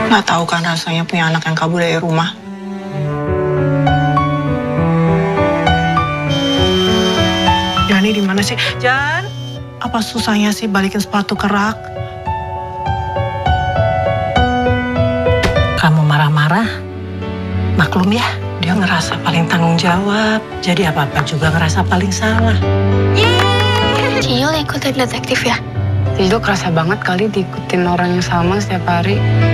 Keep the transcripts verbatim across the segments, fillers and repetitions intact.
Nggak tahu kan rasanya punya anak yang kabur dari rumah. Jani di mana sih? Jan, apa susahnya sih balikin sepatu ke rak? Kamu marah-marah? Maklum ya, dia ngerasa paling tanggung jawab. Jadi apa-apa juga ngerasa paling salah. Yeay! Ciyul ikutin detektif ya? Ciyul kerasa banget kali diikutin orang yang sama setiap hari.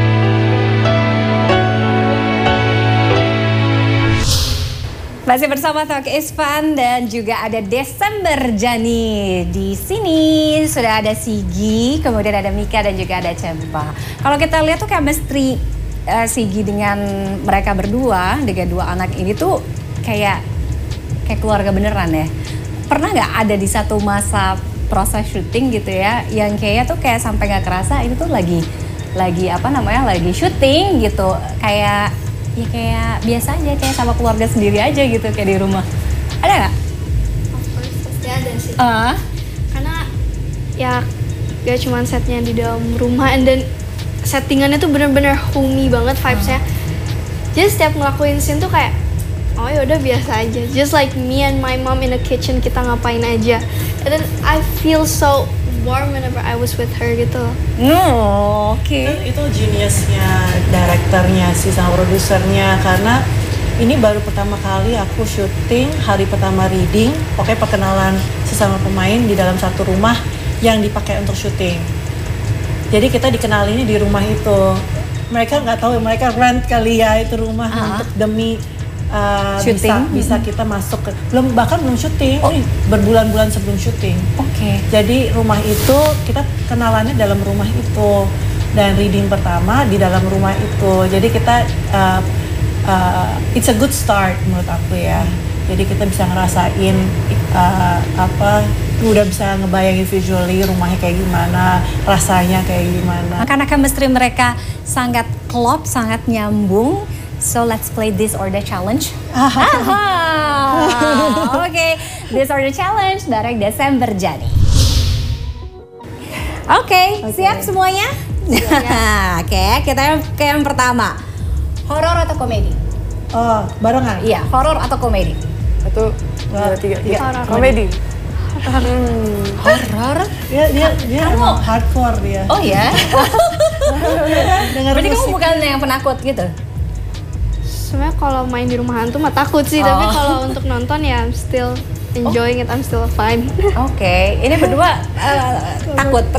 Masih bersama Talk is Fun dan juga ada Desember Jani. Di sini sudah ada Sigi, kemudian ada Mika dan juga ada Cempa. Kalau kita lihat tuh chemistry uh, Sigi dengan mereka berdua, dengan dua anak ini tuh kayak kayak keluarga beneran ya. Pernah nggak ada di satu masa proses syuting gitu ya, yang kayaknya tuh kayak sampai nggak kerasa ini tuh lagi lagi apa namanya lagi syuting gitu, kayak ya kayak biasa aja, kayak sama keluarga sendiri aja gitu, kayak di rumah. Ada nggak? Of course, pasti ada sih. Uh. Karena ya gak cuma setnya di dalam rumah, and then settingannya tuh bener-bener homey banget vibes-nya. Uh. Jadi setiap ngelakuin scene tuh kayak, oh ya udah biasa aja. Just like me and my mom in the kitchen, kita ngapain aja. And then I feel so warm whenever I was with her gitu. No, oke. Okay. Itu, itu geniusnya direkturnya sih sama produsernya, karena ini baru pertama kali aku syuting hari pertama reading, pokoknya perkenalan sesama pemain di dalam satu rumah yang dipakai untuk syuting. Jadi kita dikenalinnya di rumah itu. Mereka nggak tahu, mereka rent kali ya itu rumah uh-huh. untuk demi Uh, bisa bisa kita masuk ke belum bahkan belum syuting, oh. ini berbulan-bulan sebelum syuting. Oke. Okay. Jadi rumah itu kita kenalannya dalam rumah itu dan reading pertama di dalam rumah itu. Jadi kita uh, uh, it's a good start menurut aku ya. Jadi kita bisa ngerasain uh, apa udah bisa ngebayangin visually rumahnya kayak gimana, rasanya kayak gimana. Karena chemistry mereka sangat klop, sangat nyambung. So let's play this or the challenge. Oke, okay. This or the challenge dari Desember Jani. Oke, okay, okay. Siap semuanya? Oke, okay, kita ke yang pertama. Horor atau komedi? Oh, barengan? Iya, horor atau komedi? Satu, dua, tiga, tiga. Horor. Komedi. Hmm. Horor? Dia dia dia emang hardcore dia. Oh ya? Dengar berarti musik. Kamu bukan yang penakut gitu? Sebenarnya kalau main di rumah hantu mah takut sih, oh. Tapi kalau untuk nonton ya I'm still enjoying oh. it, I'm still fine. Oke, okay. Ini berdua uh, takut.